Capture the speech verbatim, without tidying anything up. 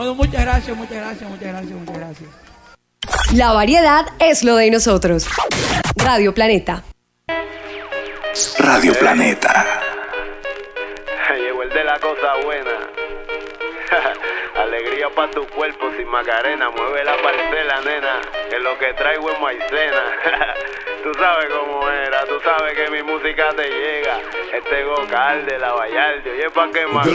Bueno, muchas gracias, muchas gracias, muchas gracias, muchas gracias. La variedad es lo de nosotros. Radio Planeta. Radio Planeta. Llegó el de la cosa buena. Alegría pa' tu cuerpo sin Macarena. Mueve la parcela, nena, que lo que traigo es maicena. Tú sabes cómo era, tú sabes que mi música te llega. Este Gocal de la Vallarde, oye, pa' que más.